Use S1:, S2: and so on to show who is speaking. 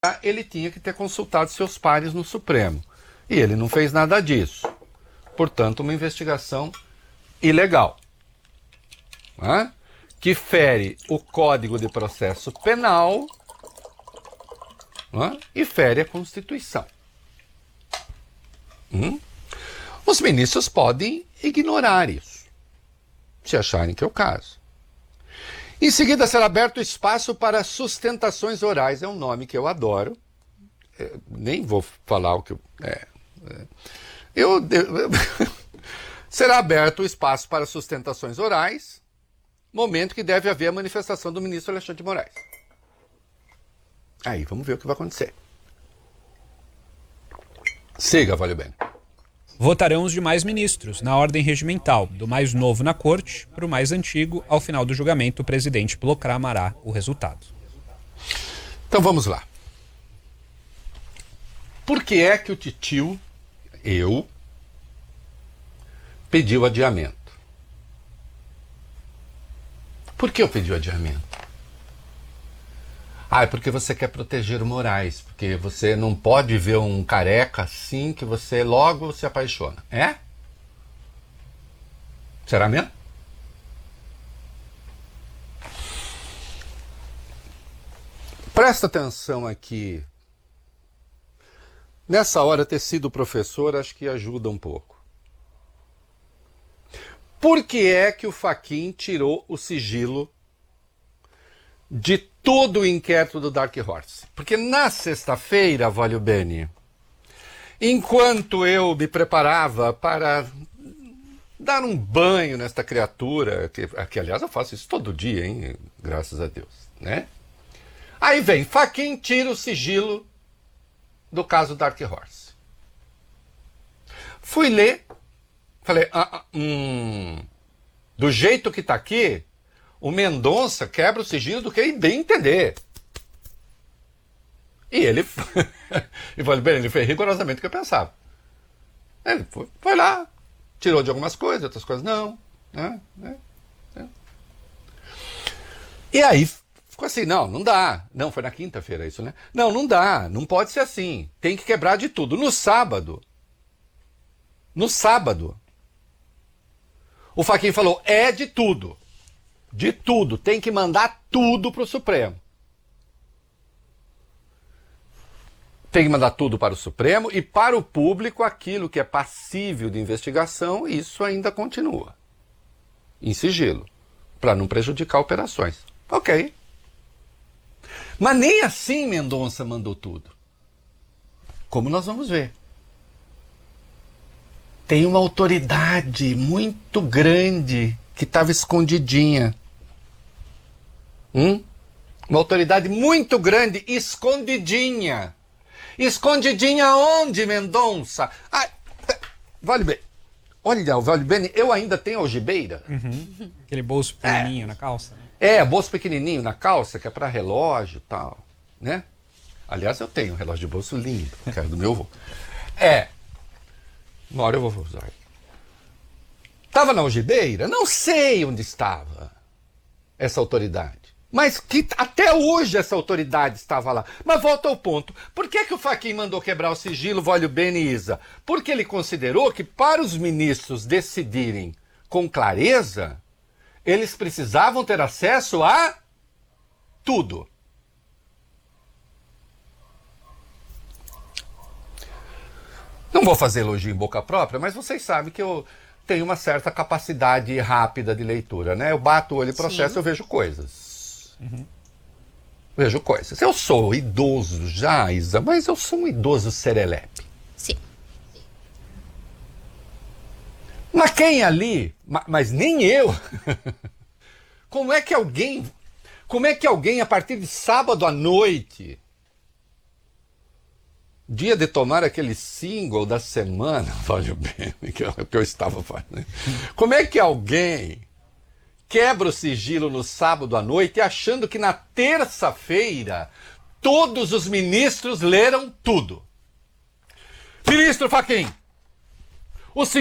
S1: investigar, ele tinha que ter consultado seus pares no Supremo. E ele não fez nada disso. Portanto, uma investigação ilegal, né? Que fere o Código de Processo Penal, né? E fere a Constituição. Os ministros podem ignorar isso, se acharem que é o caso. Em seguida, será aberto espaço para sustentações orais. É um nome que eu adoro. Nem vou falar o que... Será aberto o espaço para sustentações orais, momento que deve haver a manifestação do ministro Alexandre de Moraes. Aí, vamos ver o que vai acontecer. Siga, Valeu Bene.
S2: Votarão os demais ministros, na ordem regimental, do mais novo na corte para o mais antigo. Ao final do julgamento, o presidente proclamará o resultado.
S1: Então vamos lá. Por que é que o titio, pediu adiamento? Por que eu pedi o adiamento? É porque você quer proteger o Moraes, porque você não pode ver um careca assim que você logo se apaixona. É? Será mesmo? Presta atenção aqui. Nessa hora, ter sido professor acho que ajuda um pouco. Por que é que o Fachin tirou o sigilo de todo o inquérito do Dark Horse? Porque na sexta-feira, Valeu Bene, enquanto eu me preparava para dar um banho nesta criatura, que aliás eu faço isso todo dia, hein? Graças a Deus, né? Aí vem, Fachin tira o sigilo do caso Dark Horse. Fui ler, falei, do jeito que está aqui, o Mendonça quebra o sigilo do que bem entender. E ele, ele fez rigorosamente o que eu pensava. Ele foi lá, tirou de algumas coisas, outras coisas não. E aí ficou assim, não dá. Não, foi na quinta-feira isso, né? Não dá, não pode ser assim. Tem que quebrar de tudo. No sábado, o Fachin falou, de tudo. De tudo, tem que mandar tudo para o Supremo. Tem que mandar tudo para o Supremo e para o público aquilo que é passível de investigação, isso ainda continua em sigilo, para não prejudicar operações. Ok. Mas nem assim Mendonça mandou tudo. Como nós vamos ver. Tem uma autoridade muito grande que estava escondidinha. Uma autoridade muito grande, escondidinha. Escondidinha onde, Mendonça? Vale bem. Olha, Valeu Bene, eu ainda tenho algibeira.
S2: Aquele bolso pequenininho na calça.
S1: Bolso pequenininho na calça, que é para relógio e tal, né? Aliás, eu tenho um relógio de bolso lindo, que é do meu avô. Uma hora eu vou usar. Estava na algibeira? Não sei onde estava essa autoridade. Mas que até hoje essa autoridade estava lá. Mas volta ao ponto. Por que o Fachin mandou quebrar o sigilo, Valeu Bene e Isa? Porque ele considerou que para os ministros decidirem com clareza, eles precisavam ter acesso a tudo. Não vou fazer elogio em boca própria, mas vocês sabem que eu tenho uma certa capacidade rápida de leitura, né? Eu bato o olho e processo, eu vejo coisas. Vejo coisas. Eu sou idoso já, Isa, mas eu sou um idoso serelepe.
S3: Sim.
S1: Mas quem ali, mas nem eu, como é que alguém a partir de sábado à noite, dia de tomar aquele single da semana, Valeu Bene, que eu estava fazendo, como é que alguém quebra o sigilo no sábado à noite achando que na terça-feira todos os ministros leram tudo? Ministro Fachin, o